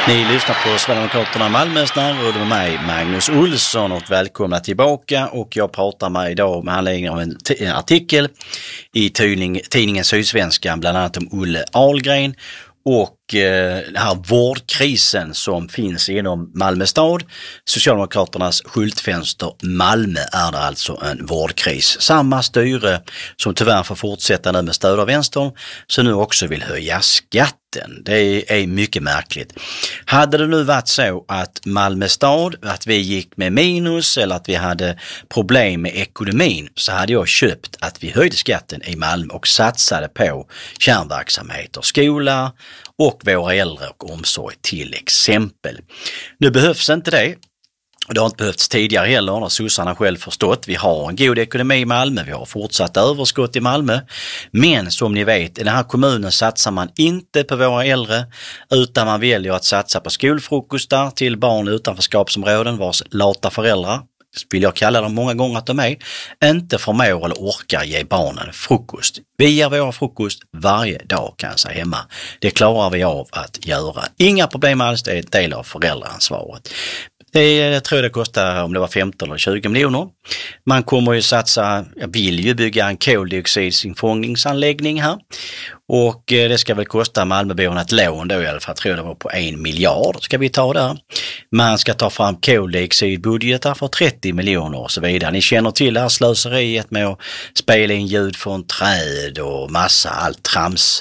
Ni lyssnar på Sverigedemokraterna Malmös närråd med mig, Magnus Olsson, och välkomna tillbaka. Och jag pratar med idag med anledning av en artikel i tidningen Sydsvenskan, bland annat om Olle Ahlgren och den här vårdkrisen som finns inom Malmö stad. Socialdemokraternas skyltfönster Malmö är det alltså en vårdkris. Samma styre som tyvärr får fortsätta nu med stöd av vänstern, så nu också vill höja skatten. Det är mycket märkligt. Hade det nu varit så att Malmö stad, att vi gick med minus eller att vi hade problem med ekonomin, så hade jag köpt att vi höjde skatten i Malmö och satsade på kärnverksamheter, skola och våra äldre och omsorg till exempel. Nu behövs inte det. Det har inte behövts tidigare heller, när sossarna själv förstått. Vi har en god ekonomi i Malmö, vi har fortsatt överskott i Malmö. Men som ni vet, i den här kommunen satsar man inte på våra äldre, utan man väljer att satsa på skolfrukostar till barn i utanförskapsområden vars lata föräldrar, vill jag kalla dem många gånger att de är, inte förmår eller orkar ge barnen frukost. Vi ger våra frukost varje dag, kan jag säga, hemma. Det klarar vi av att göra. Inga problem alls, det är en del av föräldraansvaret. Jag tror det kostar, om det var 15 eller 20 miljoner. Man kommer ju satsa, jag vill ju bygga en koldioxidinfångningsanläggning här. Och det ska väl kosta Malmöborna ett lån då i alla fall, jag tror det var på 1 miljard ska vi ta där. Man ska ta fram koldioxidbudgetar för 30 miljoner och så vidare. Ni känner till det här slöseriet med att spela in ljud från träd och massa allt trams,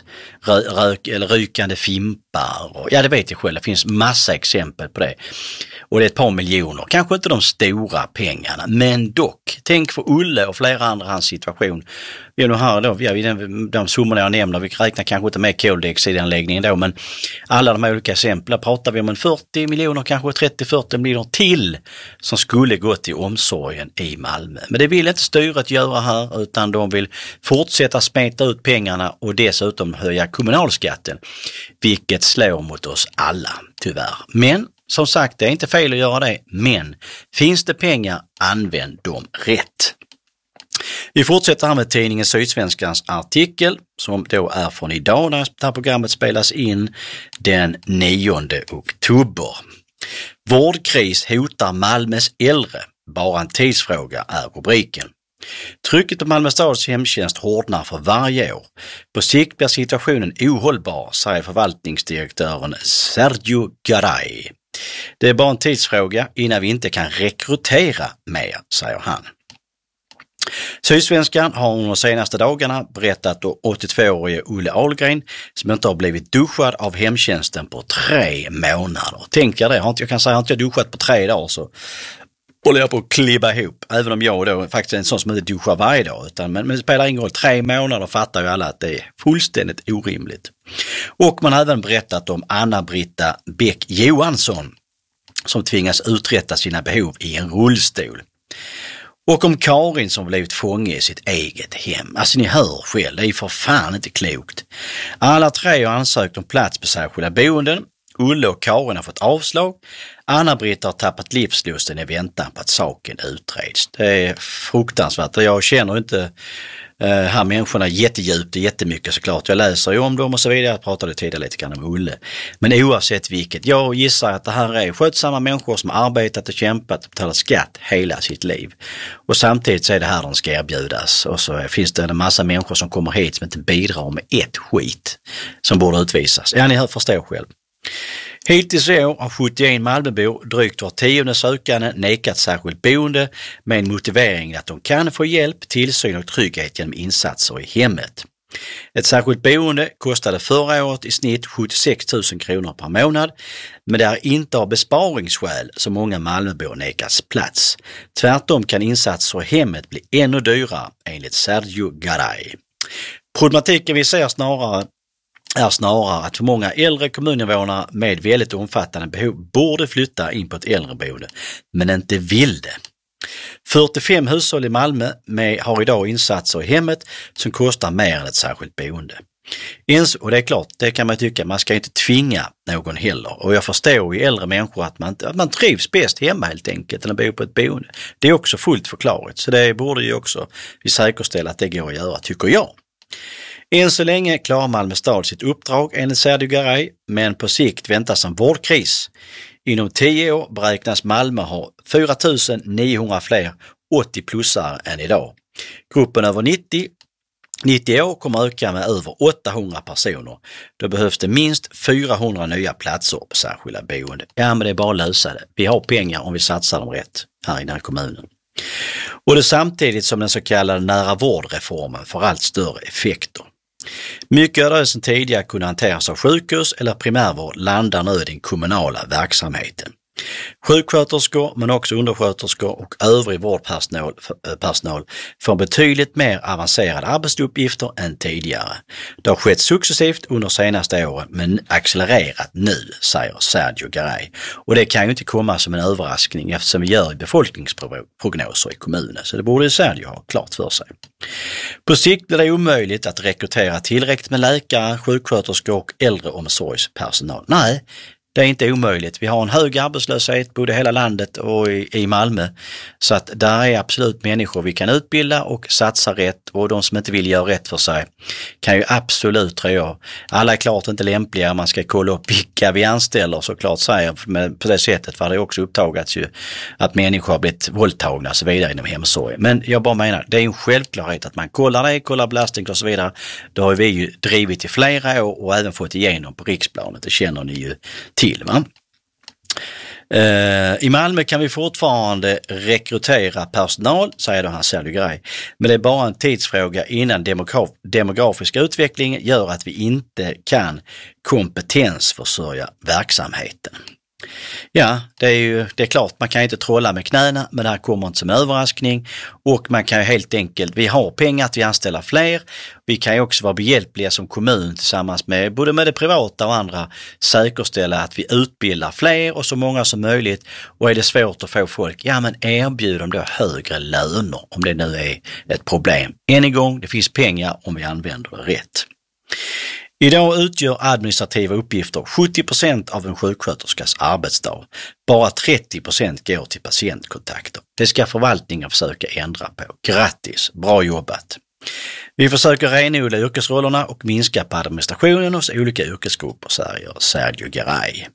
rykande fimpar. Och, ja, det vet jag själv, det finns massa exempel på det. Och det är ett par miljoner, kanske inte de stora pengarna, men dock. Tänk för Olle och flera andra hans situation. Vi nu här då, de summorna jag nämner, vi räknar kanske inte med koldioxidanläggningen då, men alla de olika exemplen pratar vi om en 40 miljoner, kanske 30-40 miljoner till som skulle gå till omsorgen i Malmö. Men det vill inte styret göra här, utan de vill fortsätta smeta ut pengarna och dessutom höja kommunalskatten, vilket slår mot oss alla tyvärr. Men som sagt, det är inte fel att göra det, men finns det pengar, använd dem rätt. Vi fortsätter här med tidningen Sydsvenskans artikel som då är från idag, när det här programmet spelas in den 9 oktober. Vårdkris hotar Malmös äldre, bara en tidsfråga är rubriken. Trycket på Malmö stads hemtjänst hårdnar för varje år. På sikt blir situationen ohållbar, säger förvaltningsdirektören Sergio Garay. Det är bara en tidsfråga innan vi inte kan rekrytera mer, säger han. Sydsvenskan har under de senaste dagarna berättat om 82-årige Olle Ahlgren som inte har blivit duschad av hemtjänsten på 3 månader. Tänk er det, jag kan säga att jag inte duschat på 3 dagar så håller jag på att klibba ihop. Även om jag då faktiskt är en sån som inte duschar varje dag. Men det spelar ingen roll, 3 månader fattar ju alla att det är fullständigt orimligt. Och man har även berättat om Anna-Britta Bäck Johansson som tvingas uträtta sina behov i en rullstol. Och om Karin som blivit fånge i sitt eget hem. Alltså ni hör själv, det är för fan inte klokt. Alla 3 har ansökt om plats på särskilda boenden. Olle och Karin har fått avslag. Anna-Britta har tappat livslusten i väntan på att saken utreds. Det är fruktansvärt. Jag känner inte här människorna jättedjupt och jättemycket såklart. Jag läser ju om dem och så vidare. Jag pratade tidigare lite grann om Olle. Men oavsett vilket, jag gissar att det här är skötsamma människor som har arbetat och kämpat och betalat skatt hela sitt liv. Och samtidigt så är det här de ska erbjudas. Och så finns det en massa människor som kommer hit som inte bidrar med ett skit som borde utvisas. Ja, ni förstår själv. Hittills i år har 71 Malmöbor, drygt var 10:e sökande, nekat särskilt boende med en motivering att de kan få hjälp, tillsyn och trygghet genom insatser i hemmet. Ett särskilt boende kostade förra året i snitt 76 000 kronor per månad, men det är inte av besparingsskäl som många Malmöbor nekas plats. Tvärtom kan insatser i hemmet bli ännu dyrare enligt Sergio Garay. Problematiken vi ser snarare att för många äldre kommuninvånare med väldigt omfattande behov borde flytta in på ett äldreboende, men inte vill det. 45 hushåll i Malmö har idag insatser i hemmet som kostar mer än ett särskilt boende. Och det är klart, det kan man tycka, man ska inte tvinga någon heller. Och jag förstår ju äldre människor att man trivs bäst hemma helt enkelt än att bo på ett boende. Det är också fullt förklarligt, så det borde ju också vi säkerställa att det går att göra, tycker jag. Än så länge klarar Malmö stad sitt uppdrag enligt Sergio Garay, men på sikt väntas en vårdkris. Inom 10 år beräknas Malmö ha 4 900 fler 80-plussare än idag. Gruppen över 90 år kommer öka med över 800 personer. Då behövs det minst 400 nya platser på särskilda boende. Ja, men det är bara att lösa det. Vi har pengar om vi satsar dem rätt här i den här kommunen. Och det samtidigt som den så kallade nära vårdreformen får allt större effekter. Mycket av det som tidigare kunde hanteras av sjukhus eller primärvård landar nu i den kommunala verksamheten. Sjuksköterskor men också undersköterskor och övrig vårdpersonal får betydligt mer avancerade arbetsuppgifter än tidigare. Det har skett successivt under senaste åren men accelererat nu, säger Sergio Garay. Och det kan ju inte komma som en överraskning eftersom vi gör befolkningsprognoser i kommunen, så det borde Sergio ha klart för sig. På sikt blir det omöjligt att rekrytera tillräckligt med läkare, sjuksköterskor och äldreomsorgspersonal. Nej, det är inte omöjligt. Vi har en hög arbetslöshet både i hela landet och i Malmö. Så att där är absolut människor vi kan utbilda och satsa rätt, och de som inte vill göra rätt för sig kan ju absolut, tror jag. Alla är klart inte lämpliga, man ska kolla upp vilka vi anställer såklart, säger, men på det sättet var det också upptagats ju att människor har blivit våldtagna och så vidare inom hemsorg. Men jag bara menar, det är en självklarhet att man kollar belastning och så vidare. Det har vi ju drivit i flera år och även fått igenom på riksplanet, det känner ni ju till. I Malmö kan vi fortfarande rekrytera personal, säger då han Sergio Garay. Men det är bara en tidsfråga innan demografiska utveckling gör att vi inte kan kompetensförsörja verksamheten. Ja, det är klart, man kan inte trolla med knäna, men det här kommer inte som överraskning, och man kan ju helt enkelt, vi har pengar att vi anställer fler, vi kan ju också vara behjälpliga som kommun tillsammans med både med det privata och andra, säkerställa att vi utbildar fler och så många som möjligt, och är det svårt att få folk, ja men erbjud dem då högre löner om det nu är ett problem. Än en gång, det finns pengar om vi använder det rätt. Idag utgör administrativa uppgifter 70% av en sjuksköterskas arbetsdag. Bara 30% går till patientkontakter. Det ska förvaltningen försöka ändra på. Grattis, bra jobbat! Vi försöker renodla yrkesrollerna och minska på administrationen hos olika yrkesgrupper, säger Sergio Garay.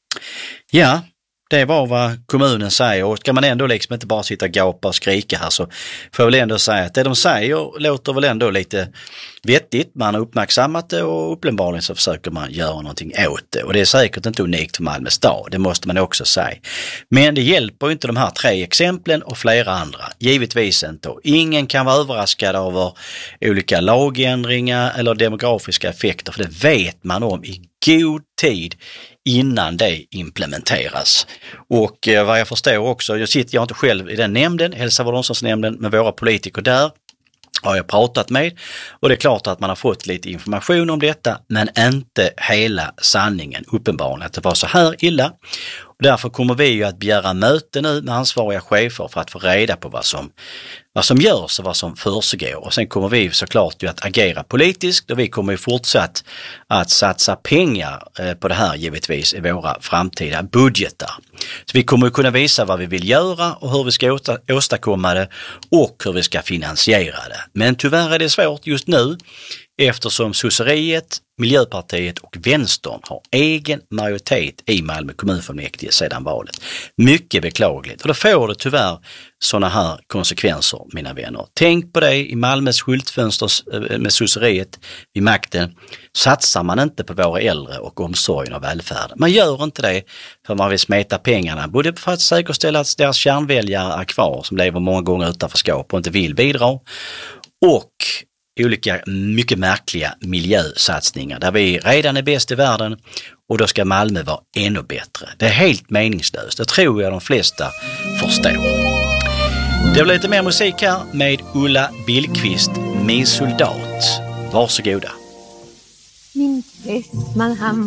Ja, det var vad kommunen säger, och ska man ändå liksom inte bara sitta och gapa och skrika här, så får jag väl ändå säga att det de säger låter väl ändå lite vettigt. Man har uppmärksammat det och uppenbarligen så försöker man göra någonting åt det, och det är säkert inte unikt för Malmö stad, det måste man också säga. Men det hjälper inte de här 3 exemplen och flera andra, givetvis inte. Ingen kan vara överraskad över olika lagändringar eller demografiska effekter, för det vet man om i god tid innan det implementeras. Och vad jag förstår också, jag har inte själv i den nämnden, hälsovård- och omsorgsnämnden, med våra politiker där har jag pratat med, och det är klart att man har fått lite information om detta, men inte hela sanningen, uppenbarligen att det var så här illa. Och därför kommer vi ju att begära möte nu med ansvariga chefer för att få reda på vad som görs och vad som försiggår. Och sen kommer vi såklart ju att agera politiskt, och vi kommer ju fortsatt att satsa pengar på det här givetvis i våra framtida budgetar. Så vi kommer kunna visa vad vi vill göra och hur vi ska åstadkomma det och hur vi ska finansiera det. Men tyvärr är det svårt just nu eftersom Sosseriet, Miljöpartiet och Vänstern har egen majoritet i Malmö kommunfullmäktige sedan valet. Mycket beklagligt, och då får det tyvärr sådana här konsekvenser, mina vänner. Tänk på det, i Malmös skyltfönster med Sosseriet vid makten satsar man inte på våra äldre och omsorgen och välfärden. Man gör inte det för man vill smeta pengarna, både för att säkerställa att deras kärnväljare är kvar som lever många gånger utanförskap och inte vill bidra, och olika mycket märkliga miljösatsningar där vi redan är bäst i världen, och då ska Malmö vara ännu bättre. Det är helt meningslöst, det tror jag de flesta förstår. Det blir lite mer musik här med Ulla Billqvist, Min soldat. Varsågoda. Min fästman, han